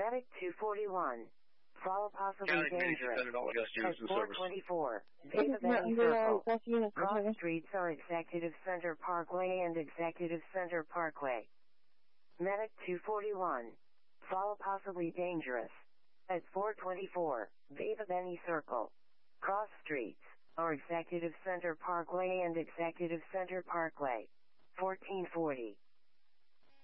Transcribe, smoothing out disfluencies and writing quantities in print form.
Medic 241. Follow possibly dangerous. At 424. Vega Benny Circle. Cross streets are Executive Center Parkway and Executive Center Parkway. Medic 241. Follow possibly dangerous. At 424. Vega Benny Circle. Cross streets are Executive Center Parkway and Executive Center Parkway. 1440.